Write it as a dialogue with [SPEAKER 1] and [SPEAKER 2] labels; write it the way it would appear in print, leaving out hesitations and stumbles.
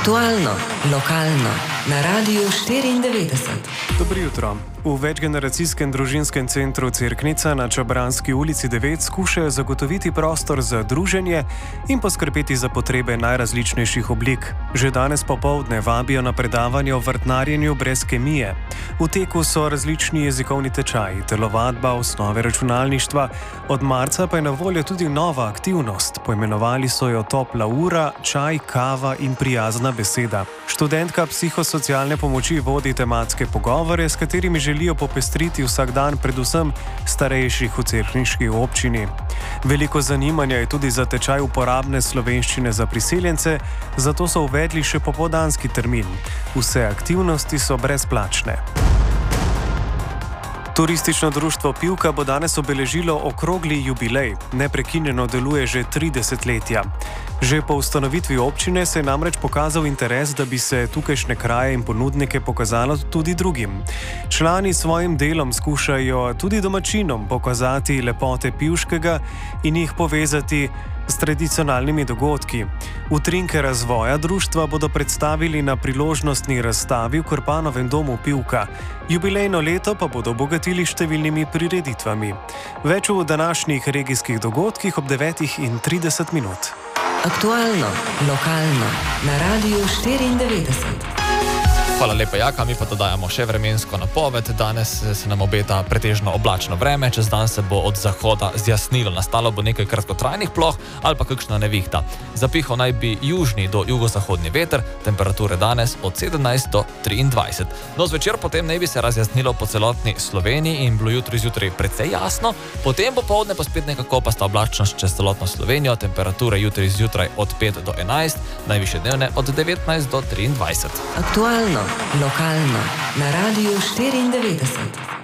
[SPEAKER 1] Aktualno, lokalno, na Radiu 94.
[SPEAKER 2] Dobro jutro. V večgeneracijskem družinskem centru Cerknica na Čabranski ulici 9 skušajo zagotoviti prostor za druženje in poskrbeti za potrebe najrazličnejših oblik. Že danes popoldne vabijo na predavanje o vrtnarjenju brez kemije. V teku so različni jezikovni tečaji, telovadba, osnove računalništva. Od marca pa je na voljo tudi nova aktivnost. Poimenovali so jo topla ura, čaj, kava in prijazna beseda. Študentka psihosocialne pomoči vodi tematske pogovore, s katerimi želijo popestriti vsak dan predvsem starejših v cerkniški občini. Veliko zanimanja je tudi za tečaj uporabne slovenščine za priseljence, zato so uvedli še popoldanski termin. Vse aktivnosti so brezplačne. Turistično društvo Pivka bo danes obeležilo okrogli jubilej. Neprekinjeno deluje že 3 desetletja. Že po ustanovitvi občine se je namreč pokazal interes, da bi se tukajšnje kraje in ponudnike pokazalo tudi drugim. Člani s svojim delom skušajo tudi domačinom pokazati lepote Pivškega in jih povezati s tradicionalnimi dogodki. Utrinke razvoja društva bodo predstavili na priložnostni razstavi v Krpanovem domu Pivka. Jubilejno leto pa bodo obogatili številnimi prireditvami. Več v današnjih regijskih dogodkih ob 9:30.
[SPEAKER 1] Aktualno, lokalno, na Radiu 94.
[SPEAKER 3] Hvala lepa, Jaka, mi pa dodajamo še vremensko napoved. Danes se nam obeta pretežno oblačno vreme, čez dan se bo od zahoda zjasnilo. Nastalo bo nekaj kratkotrajnih ploh ali pa kakšna nevihta. Zapihal naj bi južni do jugozahodni veter, temperature danes od 17 do 23. No, zvečer potem naj bi se razjasnilo po celotni Sloveniji in bilo jutri zjutraj precej jasno. Potem popoldne pa spet nekako pa sta oblačnost čez celotno Slovenijo, temperature jutri zjutraj od 5 do 11, najvišje dnevne od 19 do 23.
[SPEAKER 1] Aktualno, lokalno, na Radiu 94.